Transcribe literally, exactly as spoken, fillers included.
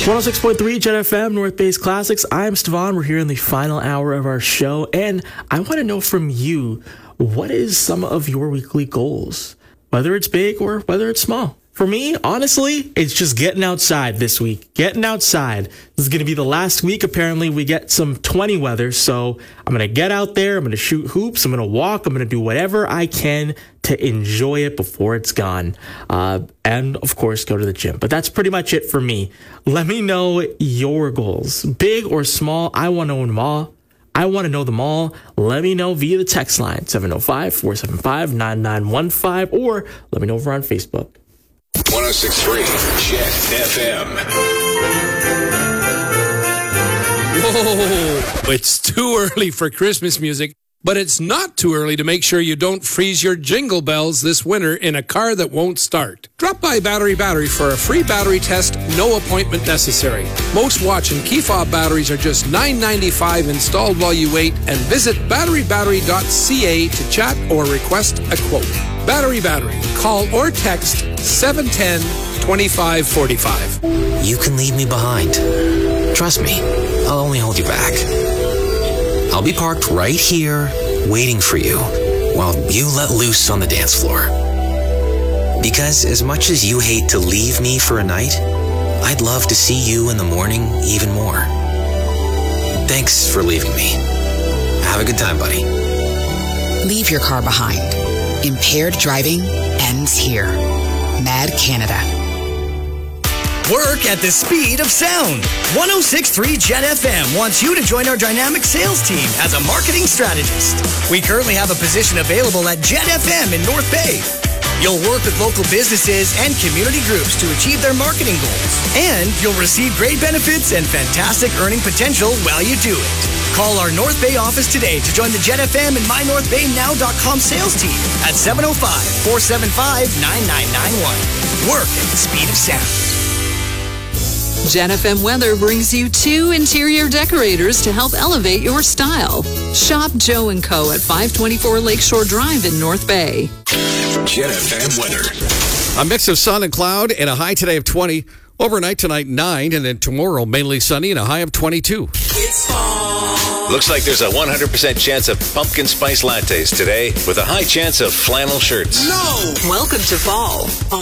one oh six point three Jet F M, North Base Classics. I'm Stevan. We're here in the final hour of our show, and I want to know from you, what is some of your weekly goals? Whether it's big or whether it's small. For me, honestly, it's just getting outside this week. Getting outside. This is going to be the last week. Apparently, we get some twenty weather, so I'm going to get out there. I'm going to shoot hoops. I'm going to walk. I'm going to do whatever I can to enjoy it before it's gone. Uh, and, of course, go to the gym. But that's pretty much it for me. Let me know your goals. Big or small, I want to know them all. I want to know them all. Let me know via the text line, seven oh five, four seven five, nine nine one five, or let me know over on Facebook. one oh six point three Jet F M. Whoa, it's too early for Christmas music, but it's not too early to make sure you don't freeze your jingle bells this winter in a car that won't start. Drop by Battery Battery for a free battery test, no appointment necessary. Most Watch and key fob batteries are just nine ninety-five installed while you wait, and visit battery battery dot c a to chat or request a quote. Battery Battery. Call or text seven one zero, two five four five. You can leave me behind. Trust me, I'll only hold you back. I'll be parked right here, waiting for you, while you let loose on the dance floor. Because as much as you hate to leave me for a night, I'd love to see you in the morning even more. Thanks for leaving me. Have a good time, buddy. Leave your car behind. Impaired driving ends here. Mad Canada. Work at the speed of sound. one oh six point three Jet F M wants you to join our dynamic sales team as a marketing strategist. We currently have a position available at Jet F M in North Bay. You'll work with local businesses and community groups to achieve their marketing goals. And you'll receive great benefits and fantastic earning potential while you do it. Call our North Bay office today to join the Jet F M and my north bay now dot com sales team at seven oh five, four seven five, nine nine nine one. Work at the speed of sound. Jet F M Weather brings you two interior decorators to help elevate your style. Shop Joe and Co. at five twenty-four Lakeshore Drive in North Bay. Jet F M weather. A mix of sun and cloud and a high today of twenty. Overnight tonight, nine, and then tomorrow mainly sunny and a high of twenty-two. It's fall. Looks like there's a one hundred percent chance of pumpkin spice lattes today with a high chance of flannel shirts. No! Welcome to fall.